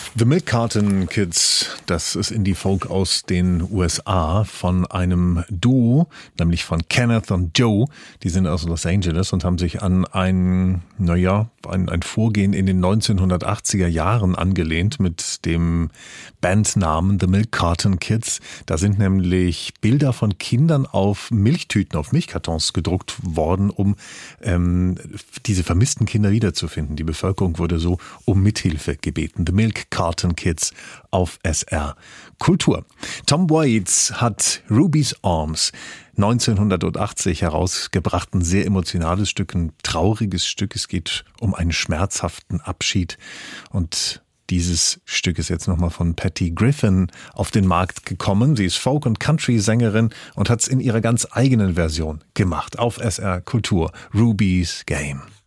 The Milk Carton Kids, das ist Indie-Folk aus den USA von einem Duo, nämlich von Kenneth und Joe. Die sind aus Los Angeles und haben sich an ein Vorgehen in den 1980er Jahren angelehnt mit dem Bandnamen The Milk Carton Kids. Da sind nämlich Bilder von Kindern auf Milchtüten, auf Milchkartons gedruckt worden, um diese vermissten Kinder wiederzufinden. Die Bevölkerung wurde so um Mithilfe gebeten. The Milk Carton Kids auf SR Kultur. Tom Waits hat Ruby's Arms 1980 herausgebracht, ein sehr emotionales Stück, ein trauriges Stück. Es geht um einen schmerzhaften Abschied und dieses Stück ist jetzt nochmal von Patty Griffin auf den Markt gekommen. Sie ist Folk- und Country-Sängerin und hat es in ihrer ganz eigenen Version gemacht. Auf SR Kultur, Ruby's Game.